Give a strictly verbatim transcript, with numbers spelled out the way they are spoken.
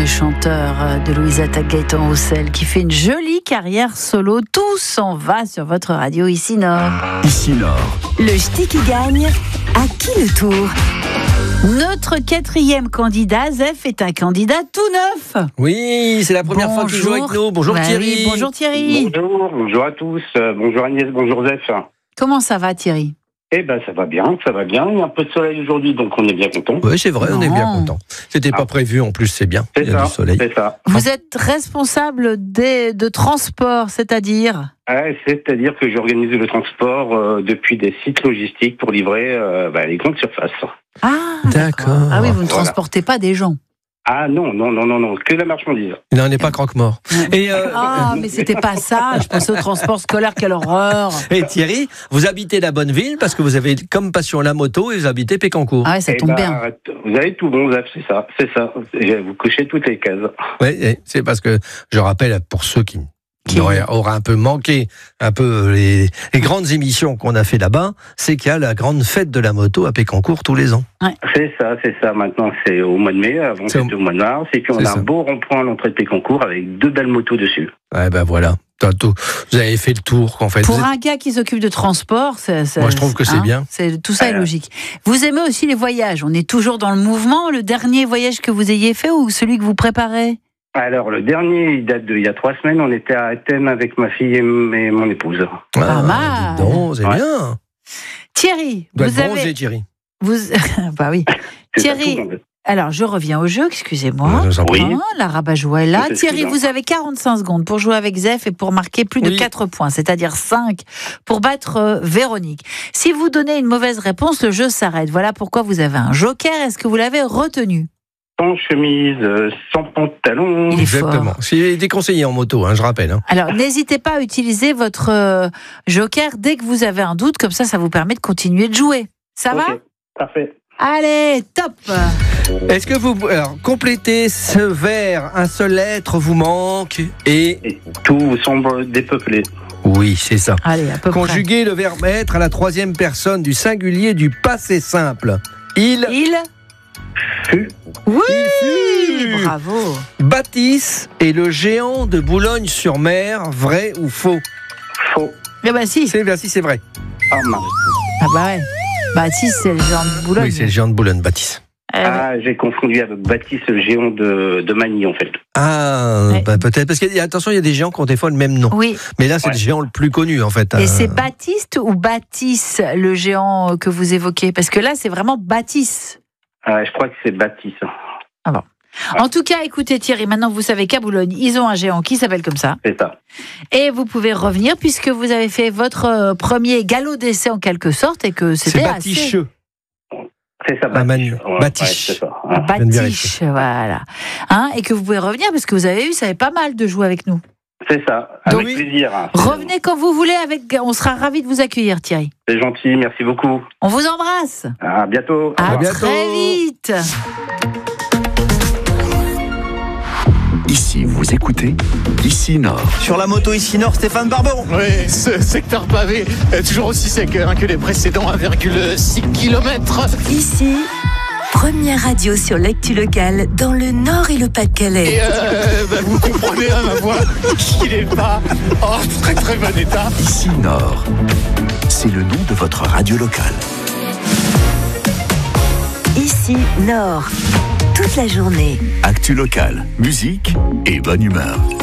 le chanteur de Louise Attaque, Gaëtan Roussel, qui fait une jolie carrière solo. Tout s'en va sur votre radio Ici Nord. Ici Nord. Le ch'ti qui gagne, à qui le tour ? Notre quatrième candidat, Zef, est un candidat tout neuf. Oui, c'est la première bonjour. fois qu'il joue avec nous. Bonjour bah Thierry. Oui, bonjour Thierry. Bonjour, bonjour à tous. Bonjour Agnès, bonjour Zef. Comment ça va Thierry ? Eh ben ça va bien, ça va bien. Il y a un peu de soleil aujourd'hui, donc on est bien content. Oui, c'est vrai, non. on est bien content. C'était ah. pas prévu, en plus, c'est bien. C'est Il y a ça, du soleil. c'est ça. Vous êtes responsable des, de transport, c'est-à-dire ? ah, C'est-à-dire que j'organise le transport euh, depuis des sites logistiques pour livrer euh, bah, les grandes surfaces. Ah, d'accord. d'accord. Ah oui, vous ne voilà. transportez pas des gens. Ah non, non, non, non, non, que la marchandise. Non, on n'est pas croque-mort. Et euh... Ah, mais c'était pas ça. Je pensais au transport scolaire, quelle horreur. Et Thierry, vous habitez la bonne ville parce que vous avez comme passion la moto et vous habitez Pécancourt. Ah ouais, ça eh tombe bah, bien. Vous avez tout bon, Zef, c'est ça, c'est ça. Vous cochez toutes les cases. Oui, c'est parce que je rappelle pour ceux qui qui auraient aura un peu manqué un peu les, les grandes émissions qu'on a fait là-bas, c'est qu'il y a la grande fête de la moto à Pécancourt tous les ans. Ouais. C'est ça, c'est ça. Maintenant, c'est au mois de mai, avant c'est c'était au... au mois de mars. Et puis on a ça. un beau rond-point à l'entrée de Pécancourt avec deux belles motos dessus. Ouais, ben voilà. Vous avez fait le tour, en fait. Pour vous un gars qui s'occupe de transport, c'est, c'est, moi je trouve que c'est hein, bien. C'est, tout ça est logique. Vous aimez aussi les voyages. On est toujours dans le mouvement. Le dernier voyage que vous ayez fait ou celui que vous préparez ? Alors, le dernier, il date d'il y a trois semaines. On était à Athènes avec ma fille et, m- et mon épouse. Ah, pas mal. Donc, c'est ouais. bien. Thierry, vous, vous avez... avez... Thierry. Vous... bah oui. Thierry, tout, alors je reviens au jeu, excusez-moi. Oui. Hein, la rabat-joie est là. C'est Thierry, vous avez quarante-cinq secondes pour jouer avec Zef et pour marquer plus de oui. quatre points, c'est-à-dire cinq pour battre euh, Véronique. Si vous donnez une mauvaise réponse, le jeu s'arrête. Voilà pourquoi vous avez un joker. Est-ce que vous l'avez retenu ? Sans chemise, sans pantalon. Il est Exactement. fort. C'est déconseillé en moto, hein, je rappelle. Hein. Alors, n'hésitez pas à utiliser votre euh, joker dès que vous avez un doute, comme ça, ça vous permet de continuer de jouer. Ça okay. va ? Parfait. Allez, top. Est-ce que vous alors, complétez ce vers, un seul lettre vous manque et... et tout semble dépeuplé. Oui, c'est ça. Allez, à peu Conjuguez près. le verbe être à la troisième personne du singulier du passé simple. Il... Il... Fut. Oui, Il fut. Bravo. Baptiste est le géant de Boulogne-sur-Mer, vrai ou faux ? Faux. Eh ben si. C'est, ben, si, c'est vrai. Ah mince. Ah bah ouais. Baptiste, c'est le géant de Boulogne. Oui, c'est le géant de Boulogne, Baptiste. Euh, ah, j'ai confondu avec Baptiste, le géant de, de Magny, en fait. Ah, ouais. bah, peut-être. Parce que, attention, il y a des géants qui ont des fois le même nom. Oui. Mais là, c'est ouais. le géant le plus connu, en fait. Et euh... c'est Baptiste ou Baptiste, le géant que vous évoquez ? Parce que là, c'est vraiment Baptiste. Ah, je crois que c'est Baptiste. Ah bon. Ouais. En tout cas, écoutez Thierry, maintenant vous savez qu'à Boulogne, ils ont un géant qui s'appelle comme ça. C'est ça. Et vous pouvez revenir puisque vous avez fait votre premier galop d'essai en quelque sorte et que c'était c'est assez... C'est ça, Baptiste. Ah, Baptiste. Ouais, ouais, hein. Baptiste, voilà. Hein, et que vous pouvez revenir parce que vous avez vu, ça fait pas mal de jouer avec nous. C'est ça, avec Donc, plaisir. Revenez quand vous voulez, avec... on sera ravis de vous accueillir Thierry. C'est gentil, merci beaucoup. On vous embrasse. À bientôt. À, à bientôt. Très vite. Ici, vous écoutez Ici Nord. Sur la moto Ici Nord, Stéphane Barbon. Oui, ce secteur pavé est toujours aussi sec hein, que les précédents un virgule six kilomètres. Ici, première radio sur l'actu locale dans le Nord et le Pas-de-Calais. Et euh, bah, vous comprenez à ma voix qu'il n'est pas en très très bon état. Ici Nord, c'est le nom de votre radio locale. Ici Nord, toute la journée. Actu locale, musique et bonne humeur.